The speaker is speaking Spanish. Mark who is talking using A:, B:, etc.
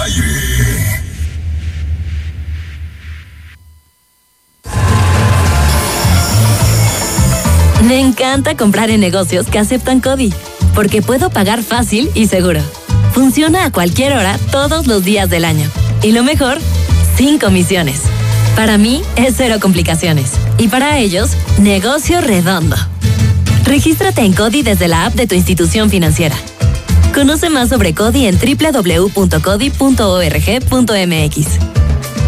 A: aire.
B: Me encanta comprar en negocios que aceptan CODI, porque puedo pagar fácil y seguro. Funciona a cualquier hora, todos los días del año. Y lo mejor, sin comisiones. Para mí, es cero complicaciones. Y para ellos, negocio redondo. Regístrate en CODI desde la app de tu institución financiera. Conoce más sobre CODI en www.codi.org.mx.